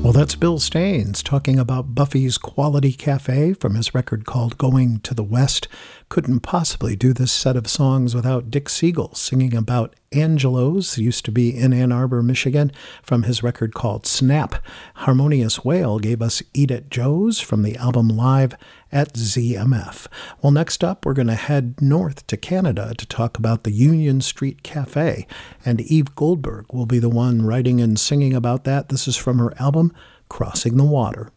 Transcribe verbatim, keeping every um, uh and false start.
Well, that's Bill Staines talking about Buffy's Quality Cafe from his record called Going to the West. Couldn't possibly do this set of songs without Dick Siegel singing about Angelo's, used to be in Ann Arbor, Michigan, from his record called Snap. Harmonious Whale gave us Eat at Joe's from the album Live at Z M F. Well, next up, we're going to head north to Canada to talk about the Union Street Cafe, and Eve Goldberg will be the one writing and singing about that. This is from her album Crossing the Water.